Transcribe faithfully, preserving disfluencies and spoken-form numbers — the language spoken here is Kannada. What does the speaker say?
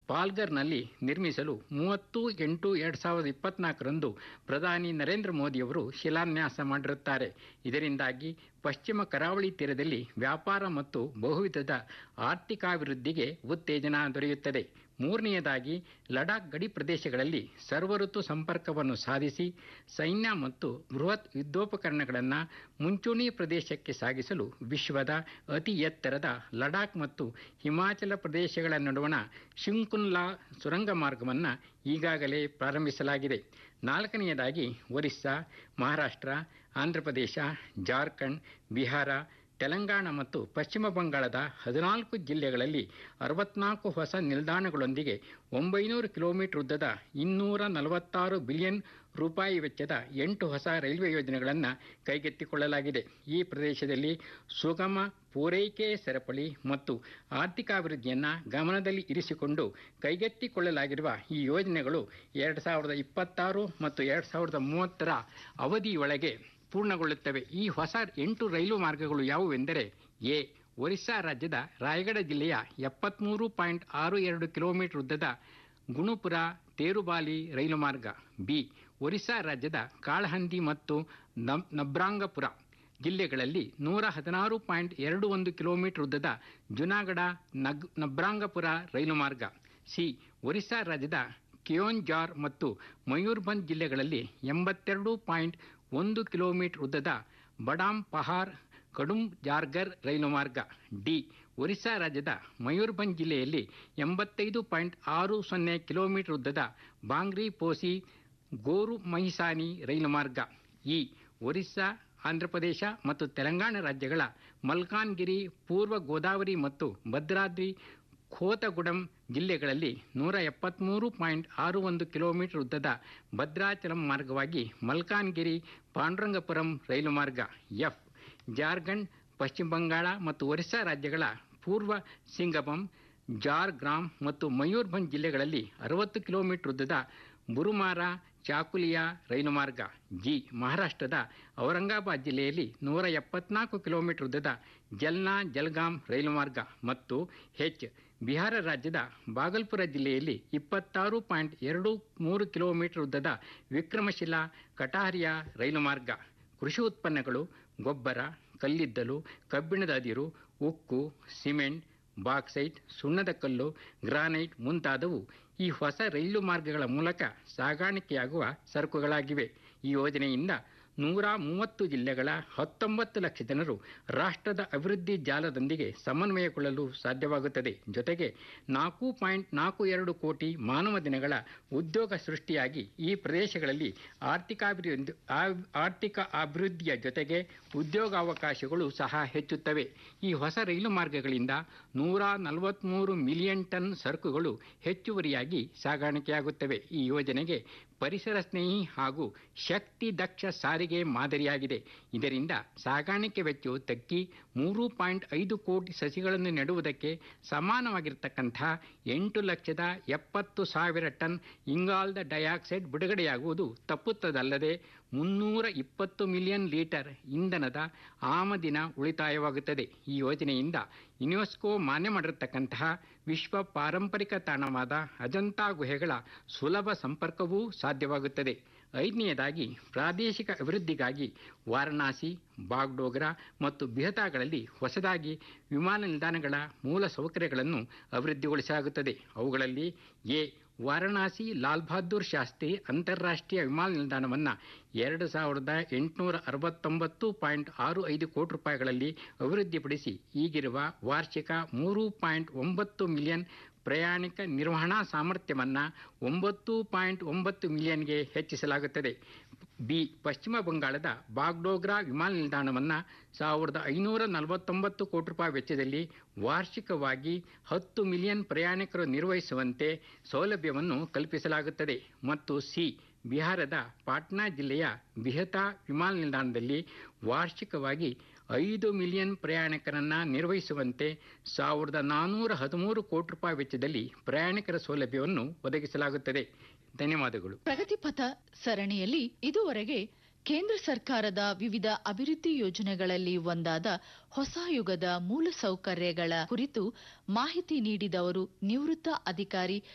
ಪಾಲ್ಘರ್ನಲ್ಲಿ ನಿರ್ಮಿಸಲು ಮೂವತ್ತು ಎಂಟು ಎರಡು ಸಾವಿರದ ಇಪ್ಪತ್ನಾಲ್ಕರಂದು ಪ್ರಧಾನಿ ನರೇಂದ್ರ ಮೋದಿಯವರು ಶಿಲಾನ್ಯಾಸ ಮಾಡಿರುತ್ತಾರೆ. ಇದರಿಂದಾಗಿ ಪಶ್ಚಿಮ ಕರಾವಳಿ ತೀರದಲ್ಲಿ ವ್ಯಾಪಾರ ಮತ್ತು ಬಹುವಿಧದ ಆರ್ಥಿಕಾಭಿವೃದ್ಧಿಗೆ ಉತ್ತೇಜನ ದೊರೆಯುತ್ತದೆ. ಮೂರನೆಯದಾಗಿ ಲಡಾಖ್ ಗಡಿ ಪ್ರದೇಶಗಳಲ್ಲಿ ಸರ್ವಋತು ಸಂಪರ್ಕವನ್ನು ಸಾಧಿಸಿ ಸೈನ್ಯ ಮತ್ತು ಬೃಹತ್ ಯುದ್ಧೋಪಕರಣಗಳನ್ನು ಮುಂಚೂಣಿ ಪ್ರದೇಶಕ್ಕೆ ಸಾಗಿಸಲು ವಿಶ್ವದ ಅತಿ ಎತ್ತರದ ಲಡಾಖ್ ಮತ್ತು ಹಿಮಾಚಲ ಪ್ರದೇಶಗಳ ನಡುವಣ ಶಿಂಕುನ್ಲಾ ಸುರಂಗ ಮಾರ್ಗವನ್ನು ಈಗಾಗಲೇ ಪ್ರಾರಂಭಿಸಲಾಗಿದೆ. ನಾಲ್ಕನೆಯದಾಗಿ ಒರಿಸ್ಸಾ, ಮಹಾರಾಷ್ಟ್ರ, ಆಂಧ್ರಪ್ರದೇಶ, ಜಾರ್ಖಂಡ್, ಬಿಹಾರ, ತೆಲಂಗಾಣ ಮತ್ತು ಪಶ್ಚಿಮ ಬಂಗಾಳದ ಹದಿನಾಲ್ಕು ಜಿಲ್ಲೆಗಳಲ್ಲಿ ಅರವತ್ನಾಲ್ಕು ಹೊಸ ನಿಲ್ದಾಣಗಳೊಂದಿಗೆ ಒಂಬೈನೂರು ಕಿಲೋಮೀಟರ್ ಉದ್ದದ ಇನ್ನೂರ ನಲವತ್ತಾರು ಬಿಲಿಯನ್ ರೂಪಾಯಿ ವೆಚ್ಚದ ಎಂಟು ಹೊಸ ರೈಲ್ವೆ ಯೋಜನೆಗಳನ್ನು ಕೈಗೆತ್ತಿಕೊಳ್ಳಲಾಗಿದೆ. ಈ ಪ್ರದೇಶದಲ್ಲಿ ಸುಗಮ ಪೂರೈಕೆ ಸರಪಳಿ ಮತ್ತು ಆರ್ಥಿಕಾಭಿವೃದ್ಧಿಯನ್ನು ಗಮನದಲ್ಲಿ ಇರಿಸಿಕೊಂಡು ಕೈಗೆತ್ತಿಕೊಳ್ಳಲಾಗಿರುವ ಈ ಯೋಜನೆಗಳು ಎರಡು ಸಾವಿರದ ಇಪ್ಪತ್ತಾರು ಮತ್ತು ಎರಡು ಸಾವಿರದ ಮೂವತ್ತರ ಅವಧಿಯೊಳಗೆ ಪೂರ್ಣಗೊಳ್ಳುತ್ತವೆ. ಈ ಹೊಸ ಎಂಟು ರೈಲು ಮಾರ್ಗಗಳು ಯಾವುವೆಂದರೆ: ಎ. ಒರಿಸ್ಸಾ ರಾಜ್ಯದ ರಾಯಗಢ ಜಿಲ್ಲೆಯ ಎಪ್ಪತ್ತ್ಮೂರು ಪಾಯಿಂಟ್ ಆರು ಎರಡು ಕಿಲೋಮೀಟರ್ ಉದ್ದದ ಗುಣುಪುರ ತೇರುಬಾಲಿ ರೈಲು ಮಾರ್ಗ. ಬಿ. ಒರಿಸ್ಸಾ ರಾಜ್ಯದ ಕಾಳಹಂದಿ ಮತ್ತು ನಬ್ರಾಂಗಪುರ ಜಿಲ್ಲೆಗಳಲ್ಲಿ ನೂರ ಹದಿನಾರು ಪಾಯಿಂಟ್ ಎರಡು ಒಂದು ಕಿಲೋಮೀಟರ್ ಉದ್ದದ ಜುನಾಗಢ ನಗ್ ನಬ್ರಾಂಗಪುರ ರೈಲು ಮಾರ್ಗ. ಸಿ. ಒರಿಸ್ಸಾ ರಾಜ್ಯದ ಕಿಯೋಂಜಾರ್ ಮತ್ತು ಮಯೂರ್ಭಂಜ್ ಜಿಲ್ಲೆಗಳಲ್ಲಿ ಎಂಬತ್ತೆರಡು ಪಾಯಿಂಟ್ ಒಂದು ಕಿಲೋಮೀಟರ್ ಉದ್ದದ ಬಡಾಮ್ ಪಹಾರ್ ಕಡುಮ್ ಜಾರ್ಗರ್ ರೈಲು ಮಾರ್ಗ. ಡಿ. ಒರಿಸ್ಸಾ ರಾಜ್ಯದ ಮಯೂರ್ಭಂಜ್ ಜಿಲ್ಲೆಯಲ್ಲಿ ಎಂಬತ್ತೈದು ಪಾಯಿಂಟ್ ಆರು ಸೊನ್ನೆ ಕಿಲೋಮೀಟರ್ ಉದ್ದದ ಬಾಂಗ್ರಿ ಪೋಸಿ ಗೋರು ಮಹಿಸಾನಿ ರೈಲು ಮಾರ್ಗ. ಇ. ಒರಿಸ್ಸಾ, ಆಂಧ್ರಪ್ರದೇಶ ಮತ್ತು ತೆಲಂಗಾಣ ರಾಜ್ಯಗಳ ಮಲ್ಕಾನ್ಗಿರಿ, ಪೂರ್ವ ಗೋದಾವರಿ ಮತ್ತು ಭದ್ರಾದ್ರಿ ಖೋತಗುಡಂ ಜಿಲ್ಲೆಗಳಲ್ಲಿ ನೂರ ಎಪ್ಪತ್ತ್ಮೂರು ಪಾಯಿಂಟ್ ಆರು ಒಂದು ಕಿಲೋಮೀಟರ್ ಉದ್ದದ ಭದ್ರಾಚಲಂ ಮಾರ್ಗವಾಗಿ ಮಲ್ಕಾನ್ಗಿರಿ ಪಾಂಡುರಂಗಪುರಂ ರೈಲು ಮಾರ್ಗ. ಎಫ್. ಜಾರ್ಖಂಡ್, ಪಶ್ಚಿಮ ಬಂಗಾಳ ಮತ್ತು ಒರಿಸ್ಸಾ ರಾಜ್ಯಗಳ ಪೂರ್ವ ಸಿಂಗಬಂ, ಜಾರ್ಗ್ರಾಮ್ ಮತ್ತು ಮಯೂರ್ಭಂಜ್ ಜಿಲ್ಲೆಗಳಲ್ಲಿ ಅರವತ್ತು ಕಿಲೋಮೀಟರ್ ಉದ್ದದ ಬುರುಮಾರ ಚಾಕುಲಿಯಾ ರೈಲು ಮಾರ್ಗ. ಜಿ. ಮಹಾರಾಷ್ಟ್ರದ ಔರಂಗಾಬಾದ್ ಜಿಲ್ಲೆಯಲ್ಲಿ ನೂರ ಎಪ್ಪತ್ನಾಲ್ಕು ಕಿಲೋಮೀಟರ್ ಉದ್ದದ ಜಲ್ನಾ ಜಲ್ಗಾಮ್ ರೈಲು ಮಾರ್ಗ ಮತ್ತು ಹೆಚ್. ಬಿಹಾರ ರಾಜ್ಯದ ಬಾಗಲ್ಪುರ ಜಿಲ್ಲೆಯಲ್ಲಿ ಇಪ್ಪತ್ತಾರು ಪಾಯಿಂಟ್ ಎರಡು ಮೂರು ಕಿಲೋಮೀಟರ್ ಉದ್ದದ ವಿಕ್ರಮಶಿಲಾ ಕಟಾರಿಯಾ ರೈಲು ಮಾರ್ಗ. ಕೃಷಿ ಉತ್ಪನ್ನಗಳು, ಗೊಬ್ಬರ, ಕಲ್ಲಿದ್ದಲು, ಕಬ್ಬಿಣದ ಅದಿರು, ಉಕ್ಕು, ಸಿಮೆಂಟ್, ಬಾಕ್ಸೈಟ್, ಸುಣ್ಣದ ಕಲ್ಲು, ಗ್ರಾನೈಟ್ ಮುಂತಾದವು ಈ ಹೊಸ ರೈಲು ಮಾರ್ಗಗಳ ಮೂಲಕ ಸಾಗಾಣಿಕೆಯಾಗುವ ಸರಕುಗಳಾಗಿವೆ. ಈ ಯೋಜನೆಯಿಂದ ನೂರ ಮೂವತ್ತು ಜಿಲ್ಲೆಗಳ ಹತ್ತೊಂಬತ್ತು ಲಕ್ಷ ಜನರು ರಾಷ್ಟ್ರದ ಅಭಿವೃದ್ಧಿ ಜಾಲದೊಂದಿಗೆ ಸಮನ್ವಯಗೊಳ್ಳಲು ಸಾಧ್ಯವಾಗುತ್ತದೆ. ಜೊತೆಗೆ ನಾಲ್ಕು ಪಾಯಿಂಟ್ ನಾಲ್ಕು ಎರಡು ಕೋಟಿ ಮಾನವ ದಿನಗಳ ಉದ್ಯೋಗ ಸೃಷ್ಟಿಯಾಗಿ ಈ ಪ್ರದೇಶಗಳಲ್ಲಿ ಆರ್ಥಿಕಾಭಿವೃದ್ಧಿ ಆರ್ಥಿಕ ಅಭಿವೃದ್ಧಿಯ ಜೊತೆಗೆ ಉದ್ಯೋಗಾವಕಾಶಗಳು ಸಹ ಹೆಚ್ಚುತ್ತವೆ. ಈ ಹೊಸ ರೈಲು ಮಾರ್ಗಗಳಿಂದ ನೂರ ನಲವತ್ತ್ಮೂರು ಮಿಲಿಯನ್ ಟನ್ ಸರಕುಗಳು ಹೆಚ್ಚುವರಿಯಾಗಿ ಸಾಗಾಣಿಕೆಯಾಗುತ್ತವೆ. ಈ ಯೋಜನೆಗೆ ಪರಿಸರ ಸ್ನೇಹಿ ಹಾಗೂ ಶಕ್ತಿ ದಕ್ಷ ಸಾರಿಗೆ ಮಾದರಿಯಾಗಿದೆ. ಇದರಿಂದ ಸಾಗಾಣಿಕೆ ವೆಚ್ಚವು ತಗ್ಗಿ ಮೂರು ಪಾಯಿಂಟ್ ಐದು ಕೋಟಿ ಸಸಿಗಳನ್ನು ನೆಡುವುದಕ್ಕೆ ಸಮಾನವಾಗಿರತಕ್ಕಂಥ ಎಂಟು ಲಕ್ಷದ ಎಪ್ಪತ್ತು ಸಾವಿರ ಟನ್ ಇಂಗಾಲದ ಡೈಆಕ್ಸೈಡ್ ಬಿಡುಗಡೆಯಾಗುವುದು ತಪ್ಪುತ್ತದಲ್ಲದೆ ಮುನ್ನೂರ ಇಪ್ಪತ್ತು ಮಿಲಿಯನ್ ಲೀಟರ್ ಇಂಧನದ ಆಮದಿನ ಉಳಿತಾಯವಾಗುತ್ತದೆ. ಈ ಯೋಜನೆಯಿಂದ ಯುನೆಸ್ಕೋ ಮಾನ್ಯ ಮಾಡಿರತಕ್ಕಂತಹ ವಿಶ್ವ ಪಾರಂಪರಿಕ ತಾಣವಾದ ಅಜಂತಾ ಗುಹೆಗಳ ಸುಲಭ ಸಂಪರ್ಕವೂ ಸಾಧ್ಯವಾಗುತ್ತದೆ. ಐದನೆಯದಾಗಿ ಪ್ರಾದೇಶಿಕ ಅಭಿವೃದ್ಧಿಗಾಗಿ ವಾರಣಾಸಿ, ಬಾಗ್ಡೋಗ್ರಾ ಮತ್ತು ಬಿಹತಾಗಳಲ್ಲಿ ಹೊಸದಾಗಿ ವಿಮಾನ ನಿಲ್ದಾಣಗಳ ಮೂಲ ಸೌಕರ್ಯಗಳನ್ನು ಅಭಿವೃದ್ಧಿಗೊಳಿಸಲಾಗುತ್ತದೆ. ಅವುಗಳಲ್ಲಿ ಎ. ವಾರಣಾಸಿ ಲಾಲ್ ಬಹದ್ದೂರ್ ಶಾಸ್ತ್ರಿ ಅಂತಾರಾಷ್ಟ್ರೀಯ ವಿಮಾನ ನಿಲ್ದಾಣವನ್ನು ಎರಡು ಸಾವಿರದ ಎಂಟುನೂರ ಅರವತ್ತೊಂಬತ್ತು ಪಾಯಿಂಟ್ ಆರು ಐದು ಕೋಟಿ ರೂಪಾಯಿಗಳಲ್ಲಿ ಅಭಿವೃದ್ಧಿಪಡಿಸಿ ಈಗಿರುವ ವಾರ್ಷಿಕ ಮೂರು ಪಾಯಿಂಟ್ ಒಂಬತ್ತು ಮಿಲಿಯನ್ ಪ್ರಯಾಣಿಕ ನಿರ್ವಹಣಾ ಸಾಮರ್ಥ್ಯವನ್ನು ಒಂಬತ್ತು ಪಾಯಿಂಟ್ ಒಂಬತ್ತು ಮಿಲಿಯನ್ಗೆ ಹೆಚ್ಚಿಸಲಾಗುತ್ತದೆ. ಬಿ. ಪಶ್ಚಿಮ ಬಂಗಾಳದ ಬಾಗ್ಡೋಗ್ರಾ ವಿಮಾನ ನಿಲ್ದಾಣವನ್ನು ಸಾವಿರದ ಐನೂರ ನಲವತ್ತೊಂಬತ್ತು ಕೋಟಿ ರೂಪಾಯಿ ವೆಚ್ಚದಲ್ಲಿ ವಾರ್ಷಿಕವಾಗಿ ಹತ್ತು ಮಿಲಿಯನ್ ಪ್ರಯಾಣಿಕರು ನಿರ್ವಹಿಸುವಂತೆ ಸೌಲಭ್ಯವನ್ನು ಕಲ್ಪಿಸಲಾಗುತ್ತದೆ. ಮತ್ತು ಸಿ. ಬಿಹಾರದ ಪಾಟ್ನಾ ಜಿಲ್ಲೆಯ ಬಿಹತಾ ವಿಮಾನ ನಿಲ್ದಾಣದಲ್ಲಿ ವಾರ್ಷಿಕವಾಗಿ ಐದು ಮಿಲಿಯನ್ ಪ್ರಯಾಣಿಕರನ್ನು ನಿರ್ವಹಿಸುವಂತೆ ಸಾವಿರದ ನಾನ್ನೂರ ಹದಿಮೂರು ಕೋಟಿ ರೂಪಾಯಿ ವೆಚ್ಚದಲ್ಲಿ ಪ್ರಯಾಣಿಕರ ಸೌಲಭ್ಯವನ್ನು ಒದಗಿಸಲಾಗುತ್ತದೆ. ಧನ್ಯವಾದಗಳು. ಪ್ರಗತಿಪಥ ಸರಣಿಯಲ್ಲಿ ಇದುವರೆಗೆ ಕೇಂದ್ರ ಸರ್ಕಾರದ ವಿವಿಧ ಅಭಿವೃದ್ಧಿ ಯೋಜನೆಗಳಲ್ಲಿ ಒಂದಾದ ಹೊಸ ಯುಗದ ಮೂಲಸೌಕರ್ಯಗಳ ಕುರಿತು ಮಾಹಿತಿ ನೀಡಿದವರು ನಿವೃತ್ತ ಅಧಿಕಾರಿ